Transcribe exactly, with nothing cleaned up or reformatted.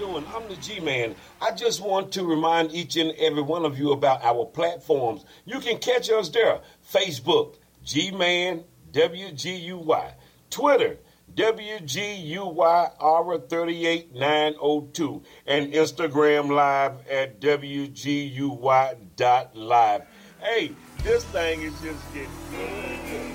doing? I'm the G-Man. I just want to remind each and every one of you about our platforms. You can catch us there. Facebook, G-Man, W G U Y. Twitter, W G U Y R thirty-eight nine oh two. And Instagram Live at W G U Y dot live. Hey, this thing is just getting good.